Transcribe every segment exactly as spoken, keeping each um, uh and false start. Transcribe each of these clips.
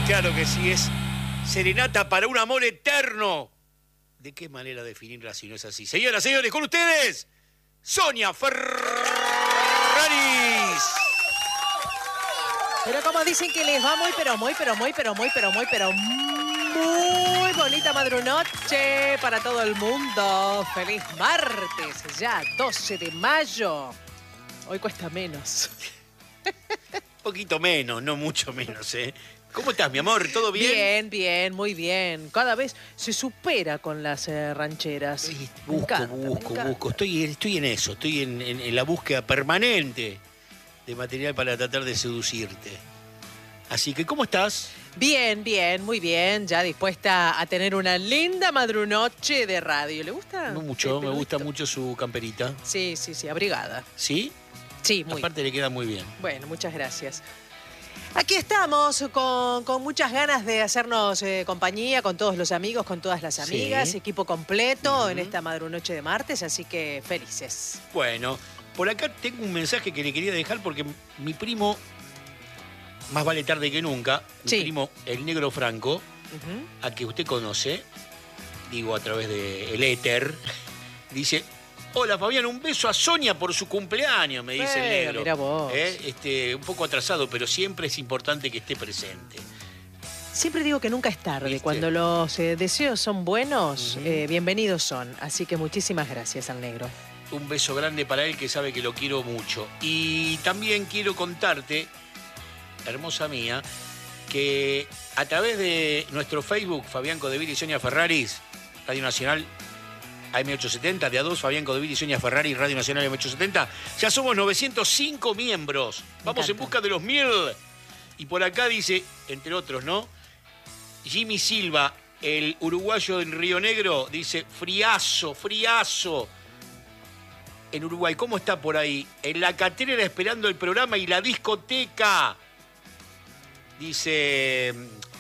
Claro que sí, es Serenata para un amor eterno. ¿De qué manera definirla si no es así? Señoras, señores, con ustedes, Sonia Ferraris. Pero como dicen que les va muy, pero muy, pero muy, pero muy, pero muy, pero muy bonita madrunoche para todo el mundo. Feliz martes, ya doce de mayo. Hoy cuesta menos. Un poquito menos, no mucho menos, ¿eh? ¿Cómo estás, mi amor? ¿Todo bien? Bien, bien, muy bien. Cada vez se supera con las eh, rancheras. Sí, Me busco, encanta, me busco, encanta. busco. Estoy, estoy en eso, estoy en, en- en la búsqueda permanente de material para tratar de seducirte. Así que, ¿cómo estás? Bien, bien, muy bien. Ya dispuesta a tener una linda madrunoche de radio. ¿Le gusta? No mucho, el me gusta peludito? mucho su camperita. Sí, sí, sí, abrigada. ¿Sí? Sí, muy. Aparte le queda muy bien. Bueno, muchas gracias. Aquí estamos con, con muchas ganas de hacernos eh, compañía con todos los amigos, con todas las amigas, Sí. equipo completo Ujú. en esta madrunoche de martes, así que felices. Bueno, por acá tengo un mensaje que le quería dejar porque mi primo, más vale tarde que nunca, mi Sí. primo el Negro Franco, Ujú. a que usted conoce, digo a través del éter, dice: hola Fabián, un beso a Sonia por su cumpleaños, me dice el Bueno, Negro. mirá vos. ¿Eh? Este, un poco atrasado, pero siempre es importante que esté presente. Siempre digo que nunca es tarde. ¿Viste? Cuando los eh, deseos son buenos, Ujú. eh, bienvenidos son. Así que muchísimas gracias al negro. Un beso grande para él, que sabe que lo quiero mucho. Y también quiero contarte, hermosa mía, que a través de nuestro Facebook, Fabián Codevil y Sonia Ferraris, Radio Nacional A M ochocientos setenta, de A dos, Fabián Codevil y Sonia Ferrari, Radio Nacional A M ochocientos setenta, ya somos novecientos cinco miembros. Vamos en encanta. busca de los mil. Y por acá dice, entre otros, ¿no? Jimmy Silva, el uruguayo en Río Negro, dice: friazo, friazo. En Uruguay, ¿cómo está por ahí? En la catedral esperando el programa y la discoteca. Dice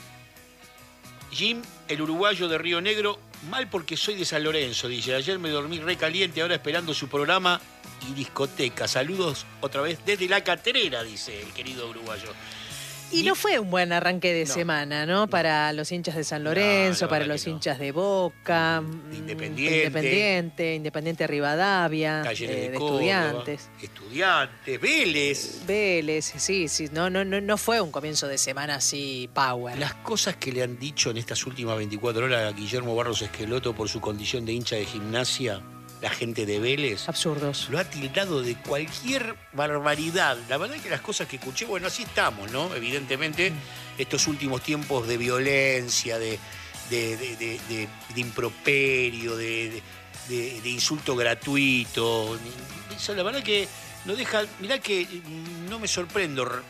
Jim, el uruguayo de Río Negro, mal porque soy de San Lorenzo, dice. Ayer me dormí re caliente, ahora esperando su programa y discoteca. Saludos otra vez desde la catrera, dice el querido uruguayo. Y Y- no fue un buen arranque de No. semana, ¿no? Para los hinchas de San Lorenzo, la para verdad los que no. hinchas de Boca, Mm, mm, Independiente. Independiente, Independiente Rivadavia, Talleres eh, de, de Córdoba, Estudiantes. Estudiantes, Vélez. Vélez, sí, sí, no, no, no, no fue un comienzo de semana así power. Las cosas que le han dicho en estas últimas veinticuatro horas a Guillermo Barros Esqueloto por su condición de hincha de gimnasia, la gente de Vélez, Absurdos. lo ha tildado de cualquier barbaridad. La verdad es que las cosas que escuché, bueno, así estamos, ¿no? Evidentemente, estos últimos tiempos de violencia, de, de, de, de- de- de improperio, de, de- de insulto gratuito. Eso, la verdad que no deja. Mirá que no me sorprendo r-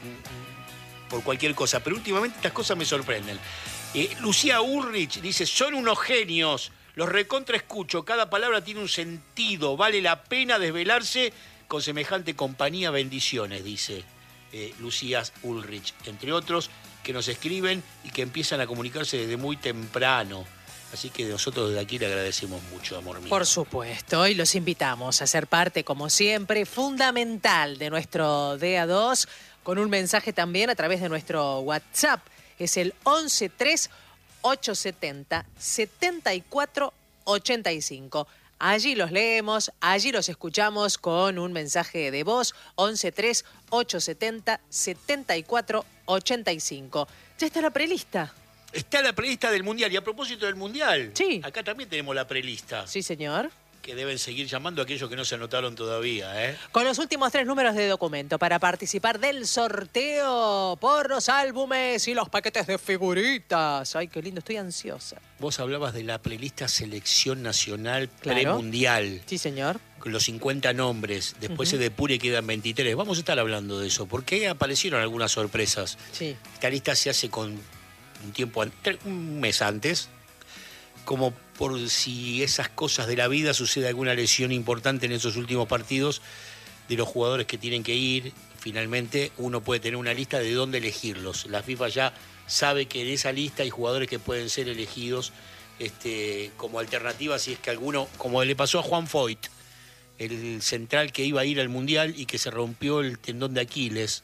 por cualquier cosa, pero últimamente estas cosas me sorprenden. Eh, Lucía Ulrich dice: son unos genios. Los recontra escucho, cada palabra tiene un sentido, vale la pena desvelarse con semejante compañía, bendiciones, dice eh, Lucía Ulrich, entre otros, que nos escriben y que empiezan a comunicarse desde muy temprano. Así que nosotros desde aquí le agradecemos mucho, amor mío. Por supuesto, y los invitamos a ser parte, como siempre, fundamental de nuestro D A dos, con un mensaje también a través de nuestro WhatsApp. Es el once tres ochocientos setenta setenta y cuatro ochenta y cinco. Allí los leemos, allí los escuchamos con un mensaje de voz, once tres ochocientos setenta setenta y cuatro ochenta y cinco. Ya está la prelista. Está la prelista del Mundial, y a propósito del Mundial, Sí. acá también tenemos la prelista, Sí, señor. que deben seguir llamando a aquellos que no se anotaron todavía, ¿eh? Con los últimos tres números de documento para participar del sorteo por los álbumes y los paquetes de figuritas. Ay, qué lindo, estoy ansiosa. Vos hablabas de la prelista Selección Nacional Claro. Premundial, Sí, señor. con los cincuenta nombres, después Ujú. se depura y quedan veintitrés. Vamos a estar hablando de eso, porque aparecieron algunas sorpresas. Sí. Esta lista se hace con un tiempo, an- tre- un mes antes, como por si esas cosas de la vida sucede alguna lesión importante en esos últimos partidos de los jugadores que tienen que ir. Finalmente uno puede tener una lista de dónde elegirlos. La FIFA ya sabe que en esa lista hay jugadores que pueden ser elegidos este, como alternativa si es que alguno, como le pasó a Juan Foyt, el central que iba a ir al Mundial y que se rompió el tendón de Aquiles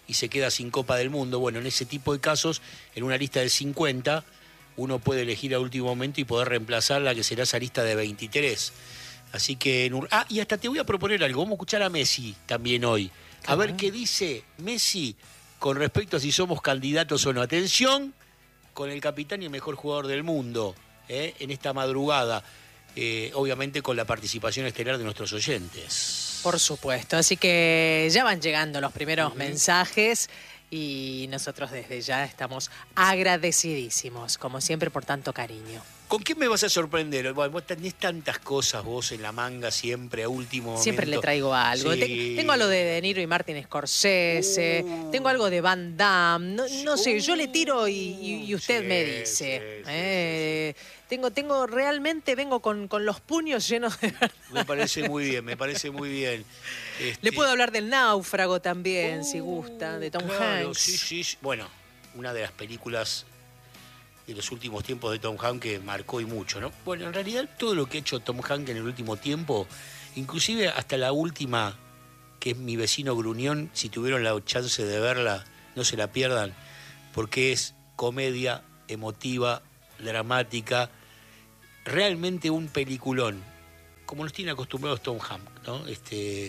y se queda sin Copa del Mundo. Bueno, en ese tipo de casos, en una lista de cincuenta, uno puede elegir a último momento y poder reemplazar la que será esa lista de veintitrés. Así que... En un... Ah, y hasta te voy a proponer algo. Vamos a escuchar a Messi también hoy. A ver qué dice Messi con respecto a si somos candidatos o no. Atención, con el capitán y el mejor jugador del mundo, ¿eh? En esta madrugada. Eh, obviamente con la participación estelar de nuestros oyentes. Por supuesto, así que ya van llegando los primeros uh-huh. mensajes y nosotros desde ya estamos agradecidísimos, como siempre, por tanto cariño. ¿Con qué me vas a sorprender? Bueno, vos tenés tantas cosas vos en la manga siempre, a último momento. Siempre le traigo algo. Sí. Te, tengo algo de De Niro y Martin Scorsese, uh. tengo algo de Van Damme, no, no uh. sé, yo le tiro y, y, y usted sí, me dice. Sí, sí, eh, sí, sí, sí. Tengo, tengo realmente, vengo con, con los puños llenos de verdad. Me parece muy bien, me parece muy bien. Este... Le puedo hablar del Náufrago también, uh, si gusta, de Tom claro, Hanks. Sí, sí, sí. Bueno, una de las películas de los últimos tiempos de Tom Hanks que marcó y mucho, ¿no? Bueno, en realidad todo lo que ha hecho Tom Hanks en el último tiempo, inclusive hasta la última, que es Mi vecino gruñón, si tuvieron la chance de verla, no se la pierdan, porque es comedia, emotiva, dramática, realmente un peliculón, como nos tiene acostumbrados Tom Hanks, ¿no? Este,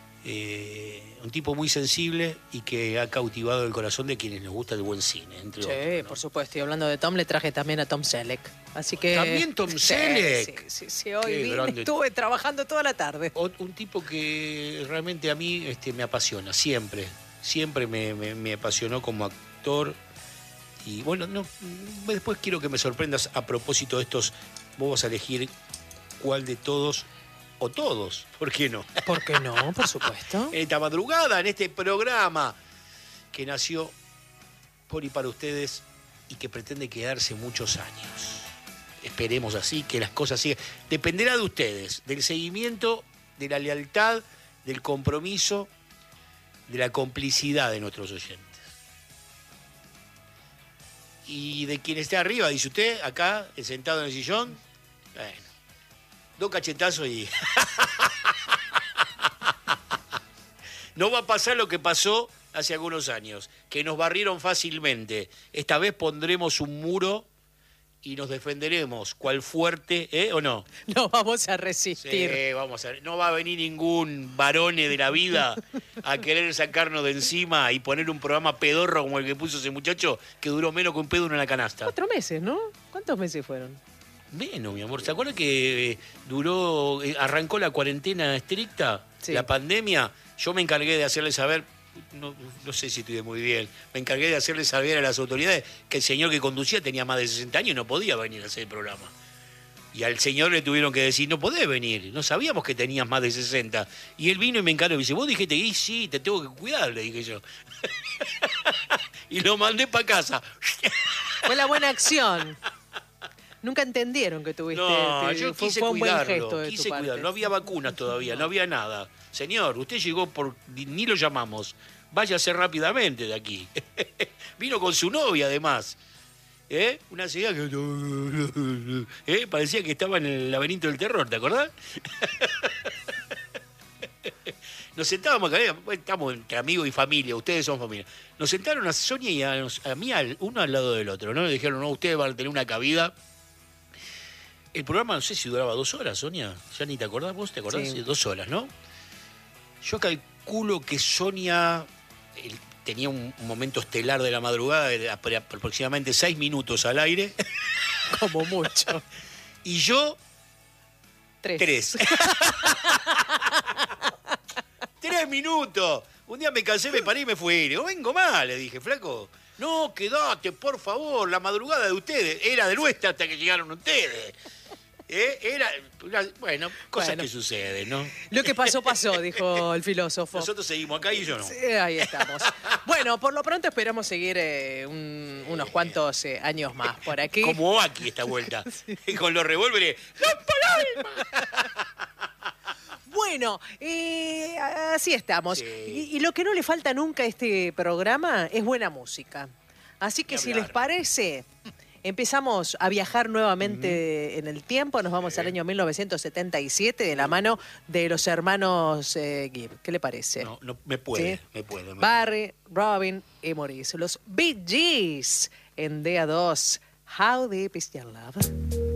eh, un tipo muy sensible y que ha cautivado el corazón de quienes nos gusta el buen cine, entre sí, otros, ¿no? Por supuesto, y hablando de Tom, le traje también a Tom Selleck, así que... ¿También Tom Selleck? Sí, sí, sí, hoy vine, estuve trabajando toda la tarde. Un tipo que realmente a mí este, me apasiona, siempre, siempre me, me, me apasionó como actor. Y bueno, no, después quiero que me sorprendas a propósito de estos. Vos vas a elegir cuál de todos o todos, ¿por qué no? ¿Por qué no? Por supuesto. En esta madrugada, en este programa que nació por y para ustedes y que pretende quedarse muchos años. Esperemos así, que las cosas sigan. Dependerá de ustedes, del seguimiento, de la lealtad, del compromiso, de la complicidad de nuestros oyentes. Y de quien esté arriba, dice usted, acá, sentado en el sillón, bueno, dos cachetazos y... No va a pasar lo que pasó hace algunos años, que nos barrieron fácilmente. Esta vez pondremos un muro y nos defenderemos, cual fuerte, ¿eh? ¿O no? No vamos a resistir. Sí, vamos a... No va a venir ningún varone de la vida a querer sacarnos de encima y poner un programa pedorro como el que puso ese muchacho, que duró menos que un pedo en una canasta. Cuatro meses, ¿no? ¿Cuántos meses fueron? Menos, mi amor. ¿Se acuerdan que duró, arrancó la cuarentena estricta, sí, la pandemia? Yo me encargué de hacerle saber... No, no sé si estudié muy bien, me encargué de hacerle saber a las autoridades que el señor que conducía tenía más de sesenta años y no podía venir a hacer el programa. Y al señor le tuvieron que decir, no podés venir, no sabíamos que tenías más de sesenta. Y él vino y me encargó y dice, vos dijiste, y sí, te tengo que cuidar, le dije yo. Y lo mandé para casa. Fue la buena acción. Nunca entendieron que tuviste... No, te, yo fue, quise fue un cuidarlo, buen gesto de quise tu parte. cuidarlo. No había vacunas todavía, no había nada. Señor, usted llegó por... ni lo llamamos. Váyase rápidamente de aquí. Vino con su novia, además. ¿Eh? Una señora que... ¿Eh? Parecía que estaba en el laberinto del terror, ¿te acordás? Nos sentábamos acá, estamos entre amigos y familia, ustedes son familia. Nos sentaron a Sonia y a, a mí, uno al lado del otro, ¿no? Le dijeron, no, ustedes van a tener una cabida. El programa, no sé si duraba dos horas, Sonia. Ya ni te acordás, vos te acordás, sí. Dos horas, ¿no? Yo calculo que Sonia eh, tenía un, un momento estelar de la madrugada de aproximadamente seis minutos al aire. Como mucho. Y yo... Tres. Tres. Tres minutos. Un día me cansé, me paré y me fui. No vengo más, le dije, flaco. No, quedate, por favor, la madrugada de ustedes. Era de nuestra hasta que llegaron ustedes. ¿Eh? Era, bueno, cosas bueno, que suceden, ¿no? Lo que pasó, pasó, dijo el filósofo. Nosotros seguimos acá y yo no. Sí, ahí estamos. Bueno, por lo pronto esperamos seguir eh, un, unos cuantos eh, años más por aquí. Como aquí esta vuelta. Sí. Con los revólveres. ¡La palabra! Bueno, eh, así estamos. Sí. Y, y lo que no le falta nunca a este programa es buena música. Así que si les parece... empezamos a viajar nuevamente uh-huh. en el tiempo. Nos vamos sí. al año mil novecientos setenta y siete de la mano de los hermanos eh, Gibb. ¿Qué le parece? No, no me puede, ¿sí? me puede. Me Barry, Robin y Maurice. Los Bee Gees en D A dos. How Deep Is Your Love?